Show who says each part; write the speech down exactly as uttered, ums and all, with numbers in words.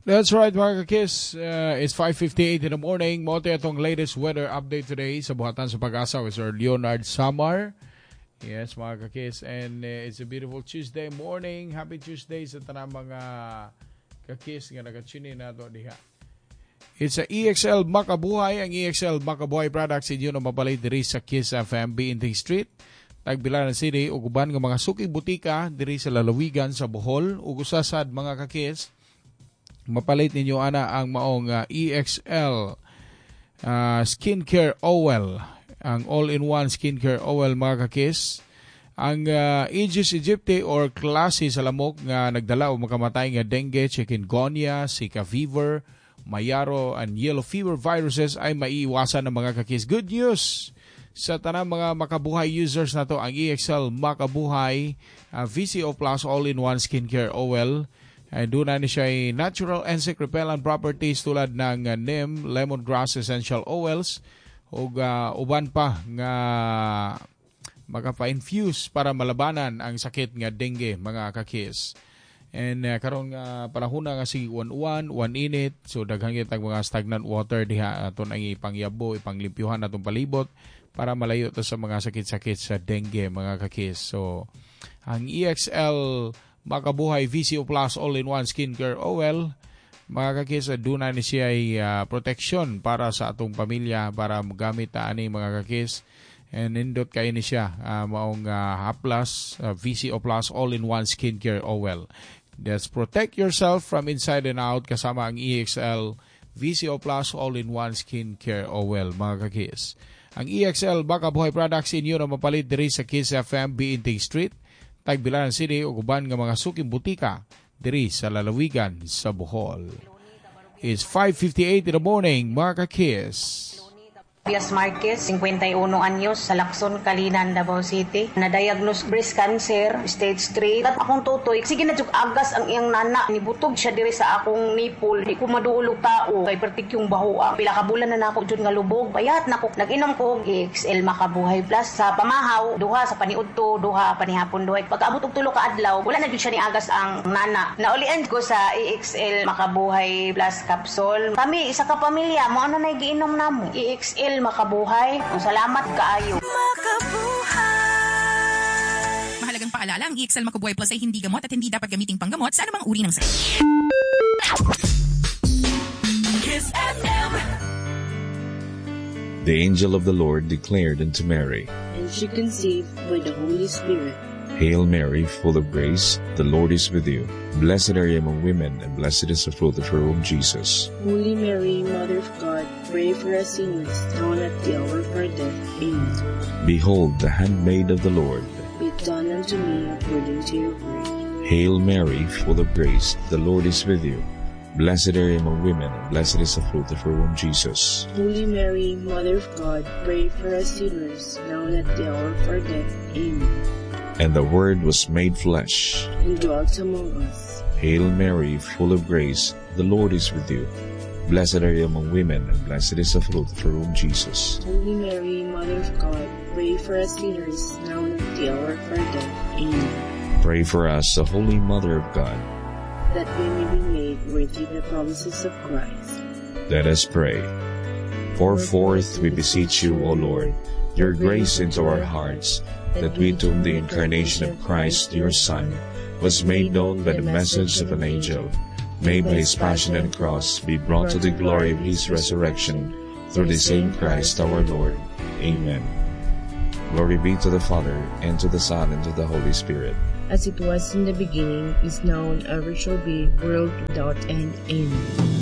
Speaker 1: That's right, mga kakis. Uh, it's five fifty-eight in the morning. Mote itong latest weather update today sa Buhatan sa Pag-asa with Sir Leonard Samar. Yes, mga kakis. And uh, it's a beautiful Tuesday morning. Happy Tuesday sa tanang mga kakis nga nag-tune na ito diha. It's a E X L Makabuhay. Ang E X L Makabuhay products inyo na mabalay diri sa Kiss F M B Inting Street. Tagbilaran City, uguban ng mga suking butika diri sa Lalawigan sa Bohol. Ugusasad mga kakis. Mapalit ninyo ana ang maong uh, E X L uh, skincare oil, ang all-in-one skincare oil mga kakis. Ang uh, Aegis aegypti or klase sa lamok nga nagdala o makamatay nga dengue, chikungunya, Zika fever, mayaro, and yellow fever viruses ay maiiwasan ng mga kakis. Good news sa tanang mga Makabuhay users na to, ang E X L Makabuhay uh, V C O Plus all-in-one skincare oil. Ay doon na ni siya ay natural insect repellent properties tulad ng uh, neem, lemongrass essential oils o uh, uban pa nga makapa-infuse para malabanan ang sakit nga dengue mga kakis. And uh, karon nga panahon nga si one-one, one-init, so daghang kitag mga stagnant water diha aton ang ipangyabo, ipanglimpyuhan atong palibot para malayo to sa mga sakit-sakit sa dengue mga kakis. So ang E X L Makabuhay V C O Plus all-in-one skincare oil, mga kakis, doon na ni siya ay uh, protection para sa atong pamilya para magamit na ani mga kakis. And nindot kayo ni siya uh, maong uh, Haplas uh, V C O Plus all-in-one skincare oil. That's protect yourself from inside and out kasama ang E X L V C O Plus all-in-one skincare oil mga kakis. Ang E X L Makabuhay products inyo na mapalit diri sa Kiss F M B Inting Street, Tagbilaran City, uguban ng mga suking butika diri sa Lalawigan sa Bohol. It's five fifty-eight in the morning, mga kakis.
Speaker 2: Pias Marquez, fifty-one anyos, sa Lacson, Kalinan, Davao City. Na-diagnose breast cancer, stage three. At akong tutoy, sige na agas ang iyang nana. Nibutog siya diri sa akong nipple. Di ko maduulog tao. Kay pertik yung bahua. Pila ka bulan na nako dyan nga lubog. Bayat na ko. Nag-inom ko E X L Makabuhay Plus sa pamahaw. Duha sa paniudto, duha panihapon duhay. Pagkaabot og tulo ka adlaw, wala na gyud siya ni agas ang nana. Naulian ko sa E X L Makabuhay Plus capsule. Kami, isa ka pamilya, mo ano na giinom namo. E X L Makabuhay. Salamat kaayo.
Speaker 3: Makabuhay. Mahalagang paalala, ang E X L Makabuhay Plus ay hindi gamot at hindi dapat gamiting panggamot sa anumang uri ng sakit. Kiss F M.
Speaker 4: The angel of the Lord declared unto Mary,
Speaker 5: and she conceived by the Holy Spirit.
Speaker 4: Hail Mary, full of grace, the Lord is with you. Blessed are you among women, and blessed is the fruit of your womb, Jesus.
Speaker 5: Holy Mary, Mother of God, pray for us sinners, now and at the hour of our death. Amen.
Speaker 4: Behold, the handmaid of the Lord.
Speaker 5: Be it done unto me according to your word.
Speaker 4: Hail Mary, full of grace, the Lord is with you. Blessed are you among women, and blessed is the fruit of your womb, Jesus.
Speaker 5: Holy Mary, Mother of God, pray for us sinners, now and at the hour of our death. Amen.
Speaker 4: And the Word was made flesh,
Speaker 5: and dwelt among us.
Speaker 4: Hail Mary, full of grace, the Lord is with you. Blessed are you among women, and blessed is the fruit of your womb, Jesus.
Speaker 5: Holy Mary, Mother of God, pray for us sinners, now and at the hour of our death. Amen.
Speaker 4: Pray for us, the Holy Mother of God,
Speaker 5: that we may be made worthy of the promises of Christ.
Speaker 4: Let us pray. Pour forth, we beseech you, O Lord, your grace into our hearts, that we to whom the incarnation of Christ, your Son, was made known by the message of an angel, may by his passion and cross be brought to the glory of his resurrection, through the same Christ our Lord. Amen. Glory be to the Father, and to the Son, and to the Holy Spirit.
Speaker 5: As it was in the beginning, is now, and ever shall be, world without end. Amen.